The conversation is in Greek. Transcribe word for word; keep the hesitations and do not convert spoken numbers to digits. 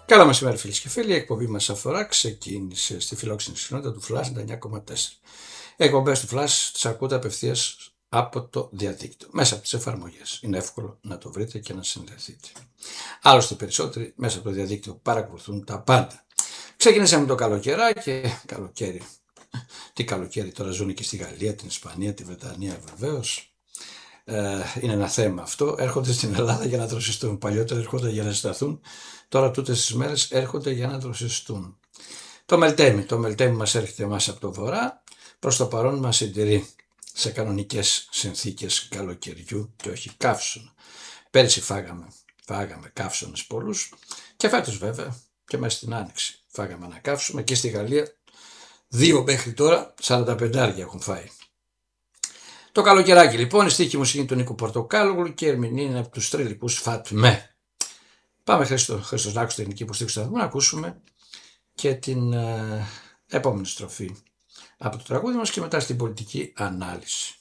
Καλά μεσημέρι φίλες και φίλοι, η εκπομπή μας αφορά ξεκίνησε στη φιλόξενη συχνότητα του Flash ενενήντα εννιά κόμμα τέσσερα. Οι εκπομπές του Flash τις ακούτε απευθείας από το διαδίκτυο, μέσα από τις εφαρμογές. Είναι εύκολο να το βρείτε και να συνδεθείτε. Άλλωστε περισσότεροι μέσα από το διαδίκτυο παρακολουθούν τα πάντα. Ξεκινήσαμε το καλοκαιράκι και καλοκαίρι. Τι καλοκαίρι τώρα, ζουν και στη Γαλλία, την Ισπανία, τη Βρετανία βεβαίως. Ε, είναι ένα θέμα αυτό. Έρχονται στην Ελλάδα για να δροσιστούν. Παλιότερα έρχονται για να σταθούν. Τώρα τούτες τις μέρες έρχονται για να δροσιστούν. Το Μελτέμι. Το Μελτέμι μας έρχεται εμάς από το βορρά. Προς το παρόν μας συντηρεί σε κανονικές συνθήκες καλοκαιριού και όχι καύσωνα. Πέρυσι φάγαμε, φάγαμε καύσωνες πολλούς και φέτος βέβαια και μέσα στην άνοιξη φάγαμε να καύσουμε και στη Γαλλία δύο μέχρι τώρα σαράντα πέντε έχουν φάει. Το καλοκαιράκι λοιπόν, η στίχη μουσική του Νίκου Πορτοκάλογλου και η ερμηνεία είναι από τους τρελικούς Φατμέ. Πάμε Χρήστο, Χρήστος Νάκος, τεχνική υποστήριξη του σταθμού, να ακούσουμε και την ε, επόμενη στροφή από το τραγούδι μας και μετά στην πολιτική ανάλυση.